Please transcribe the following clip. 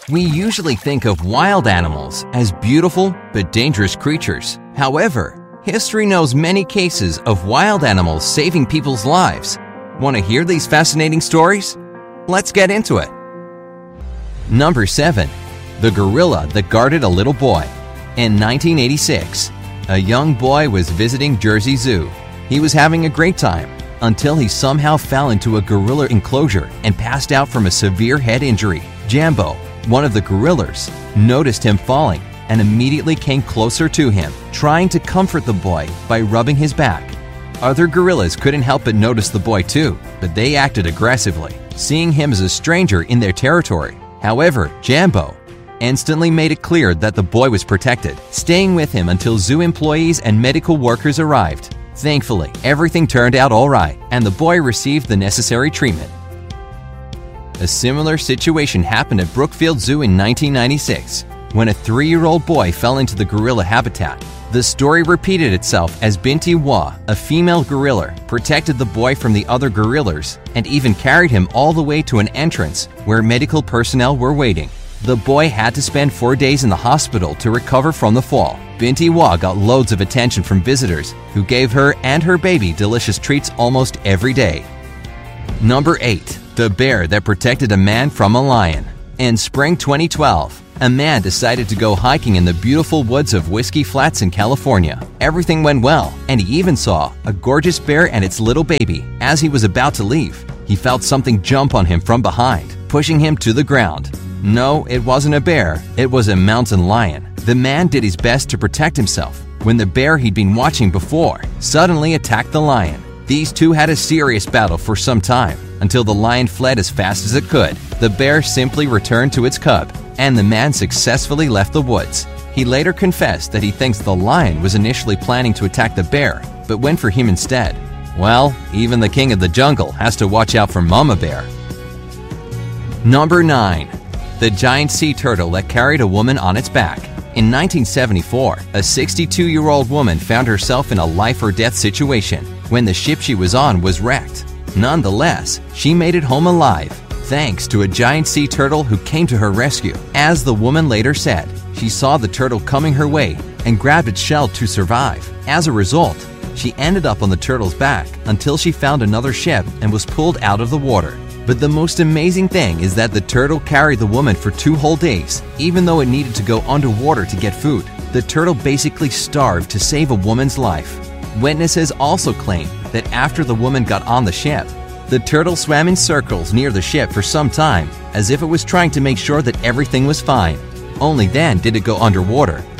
We usually think of wild animals as beautiful but dangerous creatures. However, history knows many cases of wild animals saving people's lives. Want to hear these fascinating stories? Let's get into it. Number 7. The gorilla that guarded a little boy. In 1986, a young boy was visiting Jersey Zoo. He was having a great time until he somehow fell into a gorilla enclosure and passed out from a severe head injury. Jambo, one of the gorillas, noticed him falling and immediately came closer to him, trying to comfort the boy by rubbing his back. Other gorillas couldn't help but notice the boy too, but they acted aggressively, seeing him as a stranger in their territory. However, Jambo instantly made it clear that the boy was protected, staying with him until zoo employees and medical workers arrived. Thankfully, everything turned out all right, and the boy received the necessary treatment. A similar situation happened at Brookfield Zoo in 1996, when a 3-year-old boy fell into the gorilla habitat. The story repeated itself as Binti Wa, a female gorilla, protected the boy from the other gorillas and even carried him all the way to an entrance where medical personnel were waiting. The boy had to spend 4 days in the hospital to recover from the fall. Binti Wa got loads of attention from visitors who gave her and her baby delicious treats almost every day. Number 8. The bear that protected a man from a lion. In spring 2012, a man decided to go hiking in the beautiful woods of Whiskey Flats in California. Everything went well, and he even saw a gorgeous bear and its little baby. As he was about to leave, he felt something jump on him from behind, pushing him to the ground. No, it wasn't a bear, it was a mountain lion. The man did his best to protect himself when the bear he'd been watching before suddenly attacked the lion. These two had a serious battle for some time until the lion fled as fast as it could. The bear simply returned to its cub, and the man successfully left the woods. He later confessed that he thinks the lion was initially planning to attack the bear, but went for him instead. Well, even the king of the jungle has to watch out for Mama Bear. Number 9. The giant sea turtle that carried a woman on its back. In 1974, a 62-year-old woman found herself in a life-or-death situation when the ship she was on was wrecked. Nonetheless, she made it home alive, thanks to a giant sea turtle who came to her rescue. As the woman later said, she saw the turtle coming her way and grabbed its shell to survive. As a result, she ended up on the turtle's back until she found another ship and was pulled out of the water. But the most amazing thing is that the turtle carried the woman for 2 whole days, even though it needed to go underwater to get food. The turtle basically starved to save a woman's life. Witnesses also claim that after the woman got on the ship, the turtle swam in circles near the ship for some time, as if it was trying to make sure that everything was fine. Only then did it go underwater